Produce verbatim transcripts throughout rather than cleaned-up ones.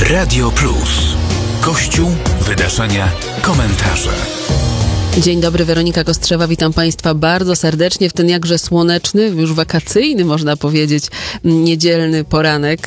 Radio Plus. Kościół, wydarzenia, komentarze. Dzień dobry, Weronika Kostrzewa, witam Państwa bardzo serdecznie w ten jakże słoneczny, już wakacyjny, można powiedzieć, niedzielny poranek.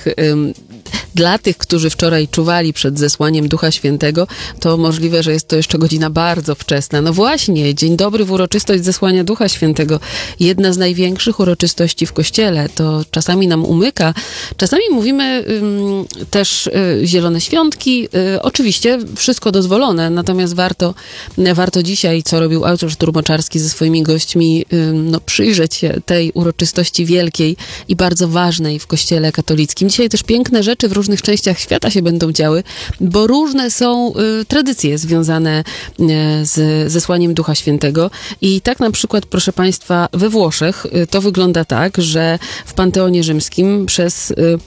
Dla tych, którzy wczoraj czuwali przed zesłaniem Ducha Świętego, to możliwe, że jest to jeszcze godzina bardzo wczesna. No właśnie, dzień dobry w uroczystość zesłania Ducha Świętego. Jedna z największych uroczystości w Kościele. To czasami nam umyka. Czasami mówimy ym, też y, zielone świątki. Y, oczywiście wszystko dozwolone, natomiast warto, warto dzisiaj, co robił Artur Moczarski ze swoimi gośćmi, y, no, przyjrzeć się tej uroczystości wielkiej i bardzo ważnej w Kościele katolickim. Dzisiaj też piękne rzeczy w różnych częściach świata się będą działy, bo różne są y, tradycje związane y, z zesłaniem Ducha Świętego. I tak na przykład, proszę Państwa, we Włoszech y, to wygląda tak, że w Panteonie Rzymskim przez... Y,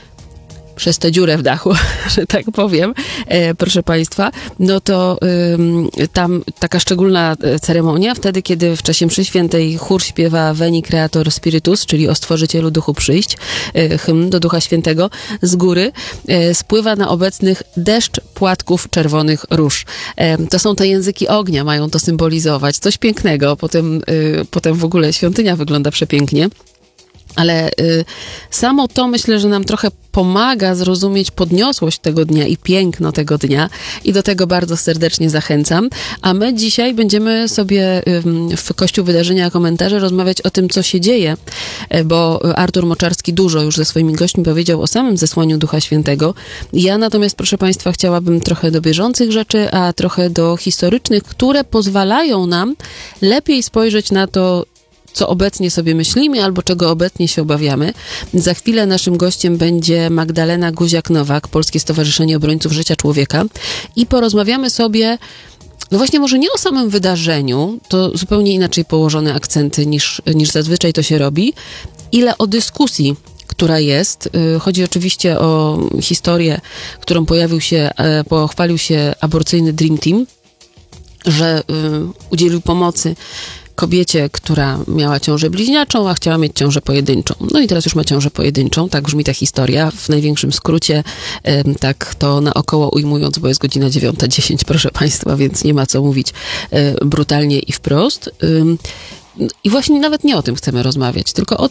przez tę dziurę w dachu, że tak powiem, e, proszę Państwa, no to y, tam taka szczególna ceremonia, wtedy, kiedy w czasie mszy świętej chór śpiewa Veni Creator Spiritus, czyli o Stworzycielu Duchu przyjść, y, hymn do Ducha Świętego, z góry y, spływa na obecnych deszcz płatków czerwonych róż. E, to są te języki ognia, mają to symbolizować. Coś pięknego, potem, y, potem w ogóle świątynia wygląda przepięknie. Ale y, samo to, myślę, że nam trochę pomaga zrozumieć podniosłość tego dnia i piękno tego dnia i do tego bardzo serdecznie zachęcam. A my dzisiaj będziemy sobie y, w Kościół Wydarzenia Komentarze rozmawiać o tym, co się dzieje, bo Artur Moczarski dużo już ze swoimi gośćmi powiedział o samym zesłaniu Ducha Świętego. Ja natomiast, proszę Państwa, chciałabym trochę do bieżących rzeczy, a trochę do historycznych, które pozwalają nam lepiej spojrzeć na to, co obecnie sobie myślimy, albo czego obecnie się obawiamy. Za chwilę naszym gościem będzie Magdalena Guziak-Nowak, Polskie Stowarzyszenie Obrońców Życia Człowieka, i porozmawiamy sobie, no właśnie może nie o samym wydarzeniu, to zupełnie inaczej położone akcenty niż, niż zazwyczaj to się robi, ile o dyskusji, która jest. Chodzi oczywiście o historię, którą pojawił się, pochwalił się aborcyjny Dream Team, że udzielił pomocy kobiecie, która miała ciążę bliźniaczą, a chciała mieć ciążę pojedynczą. No i teraz już ma ciążę pojedynczą, tak brzmi ta historia. W największym skrócie, tak to naokoło ujmując, bo jest godzina dziewiąta dziesięć, proszę Państwa, więc nie ma co mówić brutalnie i wprost. I właśnie nawet nie o tym chcemy rozmawiać, tylko o